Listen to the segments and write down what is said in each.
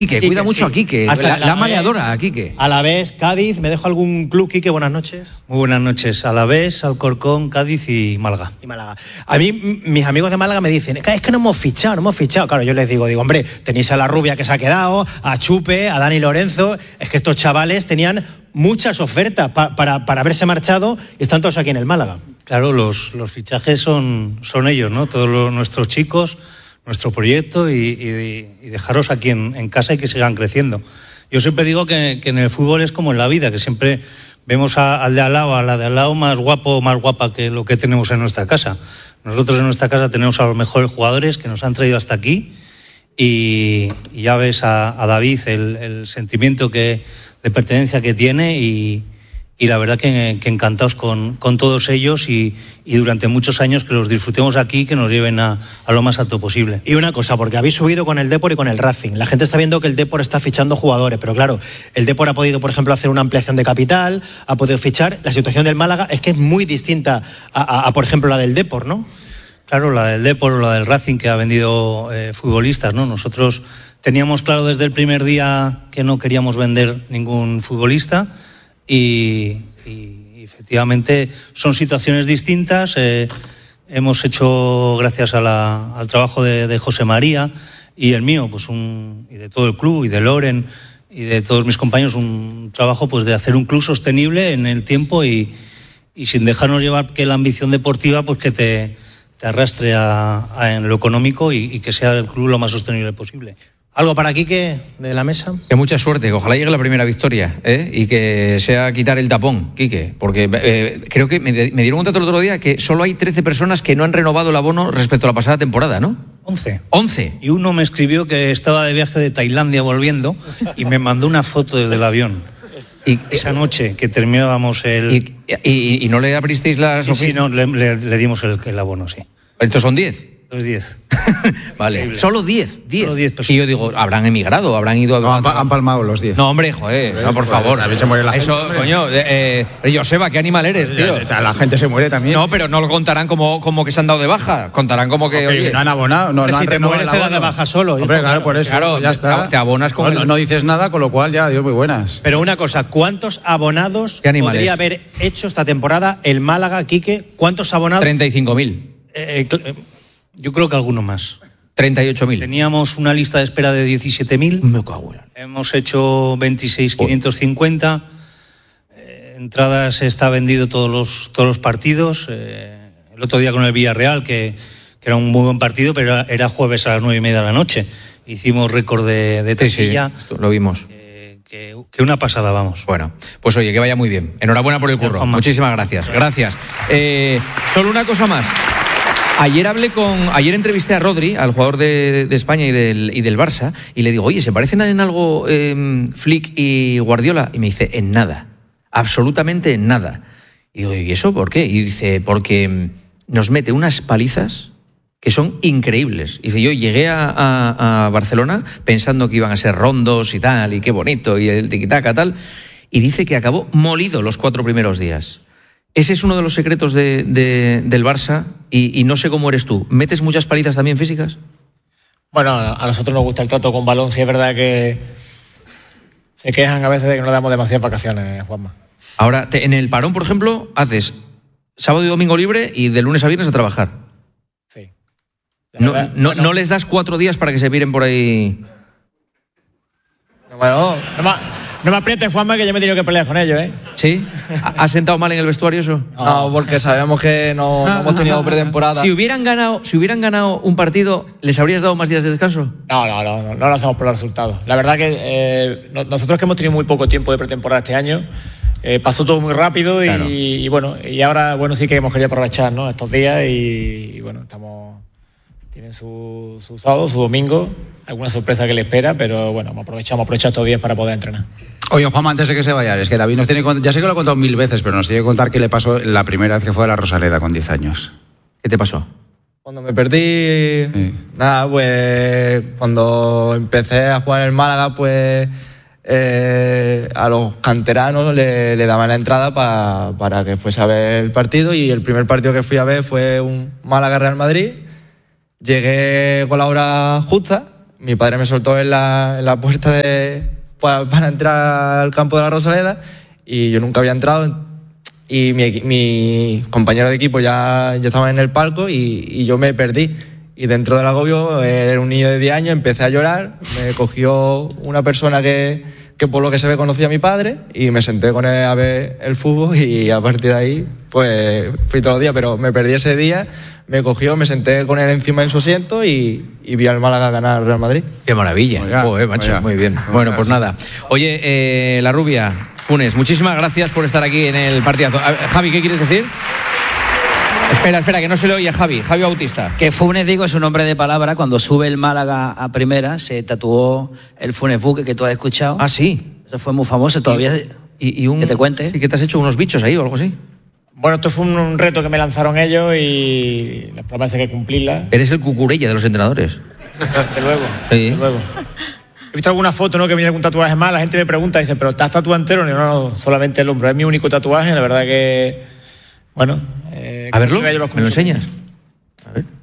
Quique, cuida mucho a Quique, la maleadora a Quique. Alavés, Cádiz, ¿me dejo algún club, Quique? Buenas noches. Muy buenas noches, Alavés, Alcorcón, Cádiz y Málaga. A mí, mis amigos de Málaga me dicen, es que no hemos fichado. Claro, yo les digo, hombre, tenéis a la rubia que se ha quedado, a Chupe, a Dani Lorenzo, es que estos chavales tenían muchas ofertas para haberse marchado y están todos aquí en el Málaga. Claro, los fichajes son ellos, ¿no? Todos nuestros chicos, nuestro proyecto y dejaros aquí en casa y que sigan creciendo. Yo siempre digo que en el fútbol es como en la vida, que siempre vemos al de al lado, a la de al lado más guapo, más guapa que lo que tenemos en nuestra casa. Nosotros en nuestra casa tenemos a los mejores jugadores que nos han traído hasta aquí y ya ves a David el sentimiento de pertenencia que tiene y la verdad que encantados con todos ellos y durante muchos años que los disfrutemos aquí, que nos lleven a lo más alto posible. Y una cosa, porque habéis subido con el Depor y con el Racing. La gente está viendo que el Depor está fichando jugadores, pero claro, el Depor ha podido, por ejemplo, hacer una ampliación de capital, ha podido fichar. La situación del Málaga es que es muy distinta a por ejemplo, la del Depor, ¿no? Claro, la del Depor o la del Racing, que ha vendido futbolistas, ¿no? Nosotros teníamos claro desde el primer día que no queríamos vender ningún futbolista y efectivamente son situaciones distintas. Hemos hecho, gracias al trabajo de José María y el mío, pues y de todo el club y de Loren y de todos mis compañeros, un trabajo pues de hacer un club sostenible en el tiempo y sin dejarnos llevar que la ambición deportiva pues que te arrastre en lo económico y que sea el club lo más sostenible posible. ¿Algo para Quique de la mesa? Que mucha suerte, que ojalá llegue la primera victoria, y que sea quitar el tapón, Quique, porque creo que me dieron un dato el otro día que solo hay 13 personas que no han renovado el abono respecto a la pasada temporada, ¿no? 11. Y uno me escribió que estaba de viaje de Tailandia volviendo y me mandó una foto desde el avión. Y esa noche que terminábamos ¿Y no le abristeis las oficinas? Sí, no, le dimos el abono, sí. ¿Estos son 10? Los 10. Vale. Solo 10. Solo 10 personas. Y yo digo, habrán emigrado, habrán ido a... No, han palmado los 10. No, hombre, joder, no, por favor. A ver, se muere la gente. Eso, coño, Joseba, ¿qué animal eres, tío? La gente se muere también. No, pero no lo contarán como que se han dado de baja. Contarán como que... Oye, no han abonado. No si han te mueres te das de baja solo. Hombre, claro, por eso. Claro, ya está. Te abonas con... No dices nada, con lo cual ya, Dios, muy buenas. Pero una cosa, ¿cuántos abonados podría haber hecho esta temporada el Málaga, Quique? ¿Cuántos abonados? 35.000. Yo creo que alguno más. 38.000. Teníamos una lista de espera de 17.000. Me cago. Hemos hecho 26.550. Entradas está vendido todos los partidos. El otro día con el Villarreal, que era un muy buen partido, pero era jueves a las 9:30 de la noche. Hicimos récord de taquilla. Sí, lo vimos. Que una pasada, vamos. Bueno, pues oye, que vaya muy bien. Enhorabuena por el curro. Muchísimas gracias. Gracias. Solo una cosa más. Ayer entrevisté a Rodri, al jugador de España y del Barça, y le digo, oye, ¿se parecen en algo Flick y Guardiola? Y me dice, en nada, absolutamente en nada. Y digo, ¿y eso por qué? Y dice, porque nos mete unas palizas que son increíbles. Y dice, yo llegué a Barcelona pensando que iban a ser rondos y tal, y qué bonito, y el tiquitaca tal, y dice que acabó molido los 4 primeros días. Ese es uno de los secretos del Barça y no sé cómo eres tú. ¿Metes muchas palizas también físicas? Bueno, a nosotros nos gusta el trato con balón. Sí es verdad que se quejan a veces de que no damos demasiadas vacaciones, Juanma. Ahora, en el parón, por ejemplo, haces sábado y domingo libre y de lunes a viernes a trabajar. Sí. No les das 4 días para que se viren por ahí... Bueno, no me aprietes, Juanma, que yo me he tenido que pelear con ellos, ¿eh? ¿Sí? ¿Has sentado mal en el vestuario eso? No, porque sabemos que no hemos tenido pretemporada. Si hubieran ganado un partido, ¿les habrías dado más días de descanso? No lo hacemos por los resultados. La verdad que nosotros que hemos tenido muy poco tiempo de pretemporada este año, pasó todo muy rápido claro. y ahora sí que hemos querido aprovechar, ¿no?, estos días y bueno, tienen su sábado, su domingo, alguna sorpresa que le espera, pero bueno, aprovechar estos días para poder entrenar. Oye, Juanma, antes de que se vaya, es que David nos tiene que contar, ya sé que lo he contado 1000 veces, pero nos tiene que contar qué le pasó la primera vez que fue a la Rosaleda con 10 años. ¿Qué te pasó? Cuando me perdí, nada, pues cuando empecé a jugar en el Málaga, pues a los canteranos le daban la entrada para que fuese a ver el partido, y el primer partido que fui a ver fue un Málaga-Real Madrid. Llegué con la hora justa, mi padre me soltó en la puerta para entrar al campo de la Rosaleda y yo nunca había entrado. Y mi compañero de equipo ya estaba en el palco y yo me perdí. Y dentro del agobio, era un niño de 10 años, empecé a llorar, me cogió una persona que por lo que se ve conocía a mi padre y me senté con él a ver el fútbol y a partir de ahí pues fui todos los días, pero me perdí ese día, me cogió, me senté con él encima en su asiento y vi al Málaga ganar al Real Madrid. Qué maravilla, macho, muy bien. Bueno, pues nada. Oye, la rubia, Funes, muchísimas gracias por estar aquí en el partidazo. Javi, ¿qué quieres decir? Espera, que no se le oye a Javi Bautista. Que Funes, digo, es un nombre de palabra. Cuando sube el Málaga a primera, se tatuó el Funes Buque que tú has escuchado. Ah, sí. Eso fue muy famoso todavía. Que te cuente. ¿Y que te has hecho unos bichos ahí o algo así? Bueno, esto fue un reto que me lanzaron ellos y la promesa hay que cumplirla. Eres el cucurella de los entrenadores. Desde luego, sí. Desde luego. He visto alguna foto, ¿no? Que viene algún tatuaje más. La gente me pregunta, dice, ¿pero estás tatuado entero? No, solamente el hombro. Es mi único tatuaje, la verdad que... Bueno... a verlo, ¿me lo enseñas? A ver.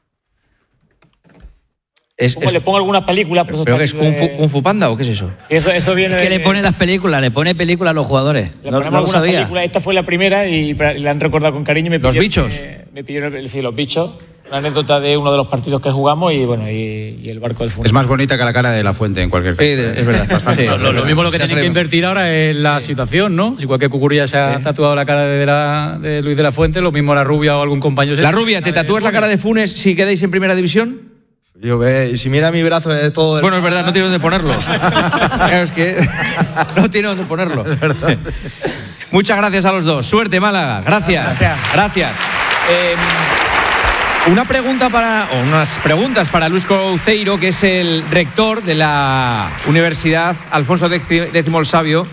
Le pongo algunas películas. ¿Pero qué es? ¿Kung Fu Panda o qué es eso? Eso viene es que le pone las películas, le pone películas a los jugadores. No lo sabía. Películas. Esta fue la primera y la han recordado con cariño. ¿Los bichos? Me pidieron, sí, los bichos. Una anécdota de uno de los partidos que jugamos y bueno, y el barco del Funes. Es más bonita que la cara de La Fuente en cualquier caso. Sí, es verdad. Sí, lo mismo lo que tienen que invertir ahora es la situación, ¿no? Si cualquier cucurilla se ha tatuado la cara de Luis de la Fuente, lo mismo la rubia o algún compañero. La rubia, ¿te tatúas la cara de Funes si quedáis en primera división? Y si mira mi brazo es todo... Bueno, es verdad, no tiene dónde ponerlo. Claro, es que no tiene dónde ponerlo. Es verdad. Muchas gracias a los dos. Suerte, Málaga. Gracias. Unas preguntas para Luis Couceiro, que es el rector de la Universidad Alfonso X el Sabio.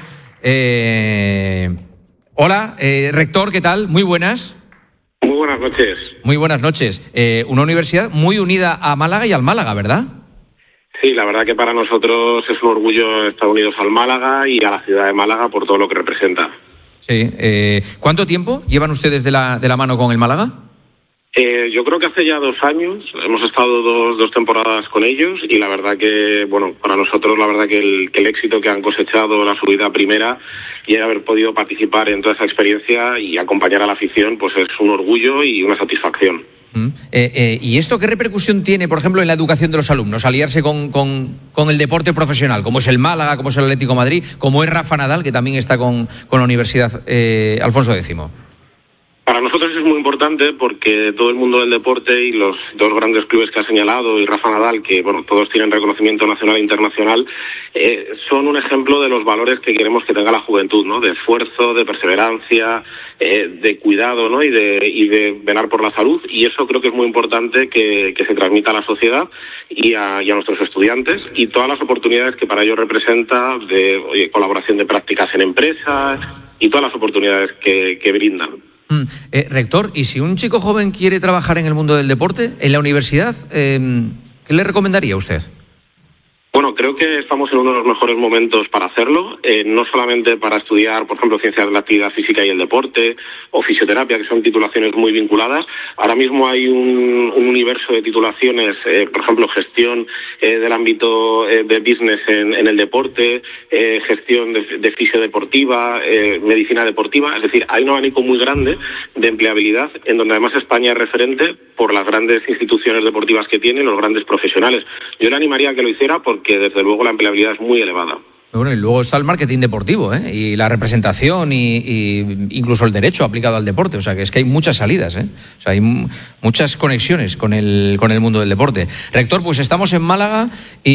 Hola, rector, ¿qué tal? Muy buenas. Muy buenas noches. Muy buenas noches. Una universidad muy unida a Málaga y al Málaga, ¿verdad? Sí, la verdad que para nosotros es un orgullo estar unidos al Málaga y a la ciudad de Málaga por todo lo que representa. Sí. ¿Cuánto tiempo llevan ustedes de la mano con el Málaga? Yo creo que hace ya 2 años, hemos estado dos temporadas con ellos y la verdad que, bueno, para nosotros la verdad que el éxito que han cosechado, la subida a primera y haber podido participar en toda esa experiencia y acompañar a la afición, pues es un orgullo y una satisfacción. ¿Y esto qué repercusión tiene, por ejemplo, en la educación de los alumnos? Aliarse con el deporte profesional, como es el Málaga, como es el Atlético de Madrid, como es Rafa Nadal, que también está con la Universidad Alfonso X. Para nosotros es muy importante porque todo el mundo del deporte y los 2 grandes clubes que ha señalado y Rafa Nadal, que bueno, todos tienen reconocimiento nacional e internacional, son un ejemplo de los valores que queremos que tenga la juventud, ¿no? De esfuerzo, de perseverancia, de cuidado, ¿no? Y de velar por la salud, y eso creo que es muy importante que se transmita a la sociedad y a nuestros estudiantes, y todas las oportunidades que para ello representa de colaboración de prácticas en empresas y todas las oportunidades que brindan. Rector, ¿y si un chico joven quiere trabajar en el mundo del deporte, en la universidad, qué le recomendaría a usted? Bueno, creo que estamos en uno de los mejores momentos para hacerlo, no solamente para estudiar, por ejemplo, ciencias de la actividad física y el deporte, o fisioterapia, que son titulaciones muy vinculadas. Ahora mismo hay un universo de titulaciones, por ejemplo, gestión del ámbito de business en el deporte, gestión de fisiodeportiva, medicina deportiva. Es decir, hay un abanico muy grande de empleabilidad, en donde además España es referente por las grandes instituciones deportivas que tiene, los grandes profesionales. Yo le animaría a que lo hiciera porque desde luego la empleabilidad es muy elevada. Bueno, y luego está el marketing deportivo, y la representación y incluso el derecho aplicado al deporte. O sea, que es que hay muchas salidas, O sea, hay muchas conexiones con el mundo del deporte. Rector, pues estamos en Málaga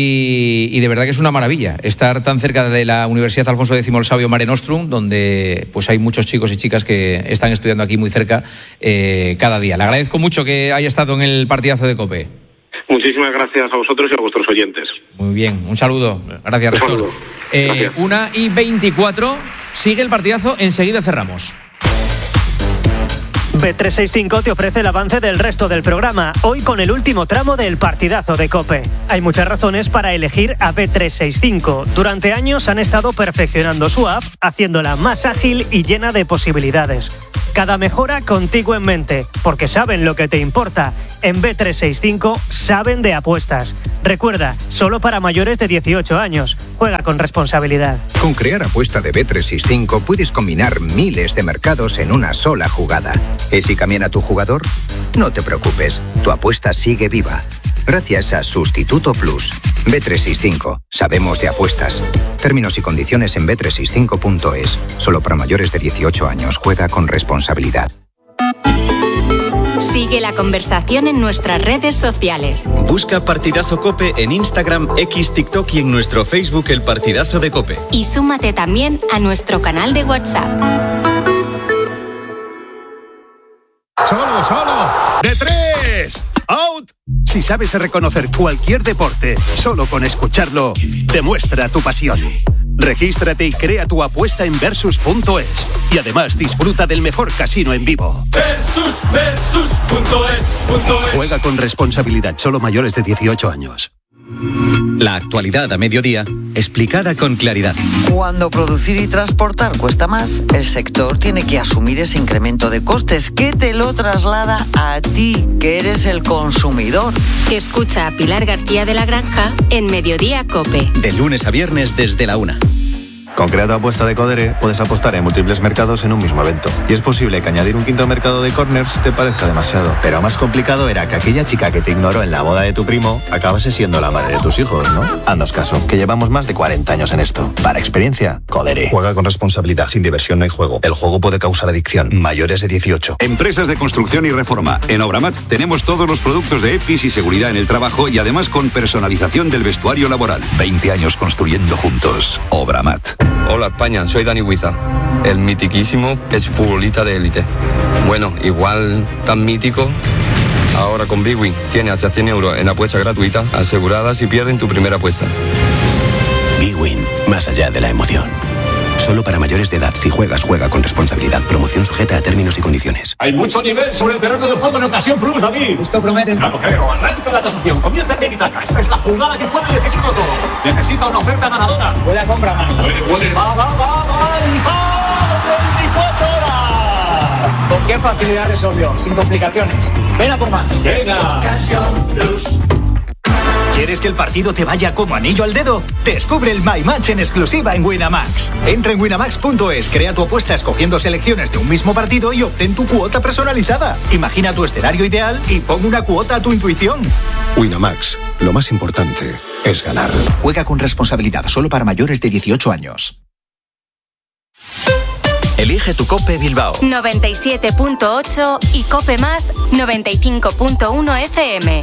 y de verdad que es una maravilla estar tan cerca de la Universidad Alfonso X el Sabio Mare Nostrum, donde pues hay muchos chicos y chicas que están estudiando aquí muy cerca cada día. Le agradezco mucho que haya estado en el partidazo de COPE. Muchísimas gracias a vosotros y a vuestros oyentes. Muy bien, un saludo. Gracias, rector. 1:24, sigue el partidazo, enseguida cerramos. Bet365 te ofrece el avance del resto del programa, hoy con el último tramo del partidazo de COPE. Hay muchas razones para elegir a Bet365. Durante años han estado perfeccionando su app, haciéndola más ágil y llena de posibilidades. Cada mejora contigo en mente, porque saben lo que te importa. En Bet365 saben de apuestas. Recuerda, solo para mayores de 18 años. Juega con responsabilidad. Con Crear Apuesta de Bet365 puedes combinar miles de mercados en una sola jugada. ¿Y si cambian a tu jugador? No te preocupes, tu apuesta sigue viva. Gracias a Sustituto Plus. Bet365. Sabemos de apuestas. Términos y condiciones en bet365.es. Solo para mayores de 18 años. Juega con responsabilidad. Sigue la conversación en nuestras redes sociales. Busca Partidazo COPE en Instagram, X, TikTok y en nuestro Facebook El Partidazo de COPE. Y súmate también a nuestro canal de WhatsApp. ¡Solo! ¡De tres! ¡Out! Si sabes reconocer cualquier deporte, solo con escucharlo, demuestra tu pasión. Regístrate y crea tu apuesta en Versus.es. Y además disfruta del mejor casino en vivo. Versus.es. Juega con responsabilidad, solo mayores de 18 años. La actualidad a mediodía, explicada con claridad. Cuando producir y transportar cuesta más, el sector tiene que asumir ese incremento de costes que te lo traslada a ti, que eres el consumidor. Escucha a Pilar García de la Granja en Mediodía COPE. De lunes a viernes desde la 1. Con Crea tu Apuesta de Codere puedes apostar en múltiples mercados en un mismo evento. Y es posible que añadir un quinto mercado de corners te parezca demasiado. Pero más complicado era que aquella chica que te ignoró en la boda de tu primo acabase siendo la madre de tus hijos, ¿no? Haznos caso, que llevamos más de 40 años en esto. Para experiencia, Codere. Juega con responsabilidad, sin diversión no hay juego. El juego puede causar adicción. Mayores de 18. Empresas de construcción y reforma. En Obramat tenemos todos los productos de EPIs y seguridad en el trabajo y además con personalización del vestuario laboral. 20 años construyendo juntos. Obramat. Hola España, soy Dani Huiza. El mitiquísimo es futbolista de élite. Bueno, igual tan mítico. Ahora con Bwin tiene hasta 100 euros en apuesta gratuita asegurada si pierden tu primera apuesta. Bwin, más allá de la emoción. Solo para mayores de edad. Si juegas, juega con responsabilidad. Promoción sujeta a términos y condiciones. Hay mucho nivel sobre el terreno de juego en ocasión Plus, David. Esto promete. Ya lo creo. Arranca la tasación. Comienza el tiki-taka. Esta es la jugada que puede decidirlo todo. Necesita una oferta ganadora. Puede compra más. Puede. Va. 24 horas. ¿Con qué facilidad resolvió? Sin complicaciones. Ven a por más. Venga. Ocasión Plus. ¿Quieres que el partido te vaya como anillo al dedo? Descubre el My Match en exclusiva en Winamax. Entra en winamax.es, crea tu apuesta escogiendo selecciones de un mismo partido y obtén tu cuota personalizada. Imagina tu escenario ideal y pon una cuota a tu intuición. Winamax, lo más importante es ganar. Juega con responsabilidad, solo para mayores de 18 años. Elige tu COPE Bilbao. 97.8 y COPE Más 95.1 FM.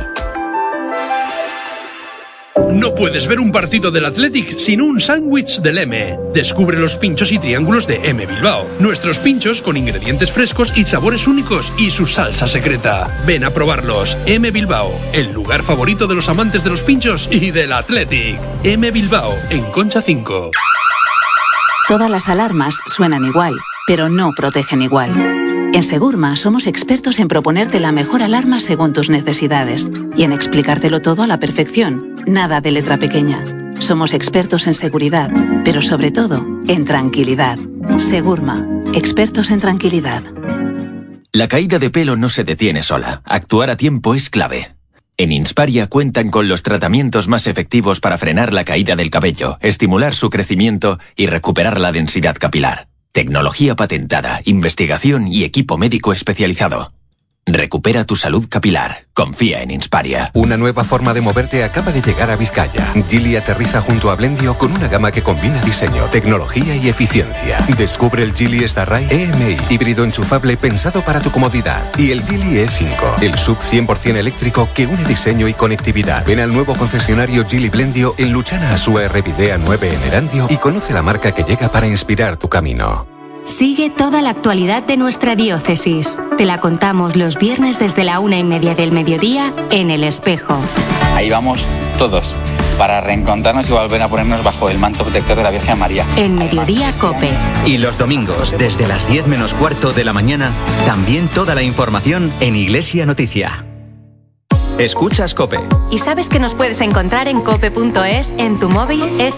No puedes ver un partido del Athletic sin un sándwich del M. Descubre los pinchos y triángulos de M Bilbao. Nuestros pinchos con ingredientes frescos y sabores únicos y su salsa secreta. Ven a probarlos. M Bilbao, el lugar favorito de los amantes de los pinchos y del Athletic. M Bilbao, en Concha 5. Todas las alarmas suenan igual, pero no protegen igual. En Segurma somos expertos en proponerte la mejor alarma según tus necesidades y en explicártelo todo a la perfección, nada de letra pequeña. Somos expertos en seguridad, pero sobre todo en tranquilidad. Segurma, expertos en tranquilidad. La caída de pelo no se detiene sola. Actuar a tiempo es clave. En Insparia cuentan con los tratamientos más efectivos para frenar la caída del cabello, estimular su crecimiento y recuperar la densidad capilar. Tecnología patentada, investigación y equipo médico especializado. Recupera tu salud capilar. Confía en Insparia. Una nueva forma de moverte acaba de llegar a Vizcaya. Geely aterriza junto a Blendio con una gama que combina diseño, tecnología y eficiencia. Descubre el Geely Starride EMI, híbrido enchufable pensado para tu comodidad. Y el Geely E5, el SUV 100% eléctrico que une diseño y conectividad. Ven al nuevo concesionario Geely Blendio en Luchana Asúa Revidea 9 en Erandio y conoce la marca que llega para inspirar tu camino. Sigue toda la actualidad de nuestra diócesis. Te la contamos los viernes desde la 1:30 del mediodía en El Espejo. Ahí vamos todos, para reencontrarnos y volver a ponernos bajo el manto protector de la Virgen María. En Mediodía COPE. Y los domingos, desde las 10 menos cuarto de la mañana, también toda la información en Iglesia Noticia. Escuchas COPE. ¿Y sabes que nos puedes encontrar en cope.es, en tu móvil,